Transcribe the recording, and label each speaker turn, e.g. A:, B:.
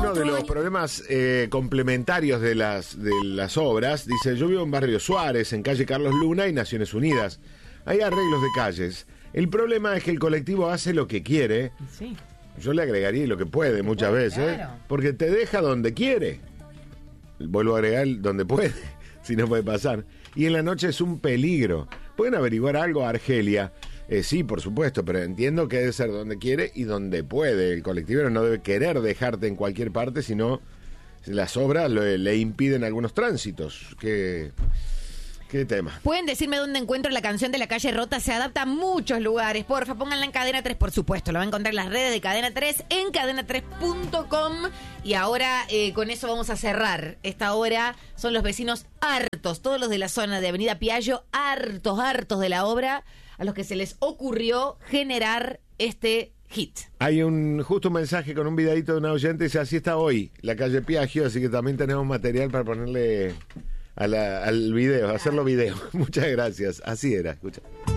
A: uno de los problemas complementarios de las obras, dice, yo vivo en Barrio Suárez, en calle Carlos Luna y Naciones Unidas. Hay arreglos de calles. El problema es que el colectivo hace lo que quiere.
B: Sí.
A: Yo le agregaría lo que puede muchas veces,
B: claro.
A: porque te deja donde quiere. Vuelvo a agregar donde puede, si no puede pasar. Y en la noche es un peligro. ¿Pueden averiguar algo, Argelia? Sí, por supuesto, pero entiendo que debe ser donde quiere y donde puede. El colectivero no debe querer dejarte en cualquier parte, sino las obras le impiden algunos tránsitos. ¿Qué tema?
B: Pueden decirme dónde encuentro la canción de La Calle Rota. Se adapta a muchos lugares. Porfa, pónganla en Cadena 3, por supuesto. Lo van a encontrar en las redes de Cadena 3, en cadena3.com. Y ahora con eso vamos a cerrar. Esta hora son los vecinos hartos, todos los de la zona de Avenida Piaggio, hartos de la obra, a los que se les ocurrió generar este hit.
A: Hay justo un mensaje con un videito de una oyente, dice, así está hoy la calle Piaggio, así que también tenemos material para ponerle al video, hacerlo video. Muchas gracias. Así era, escucha.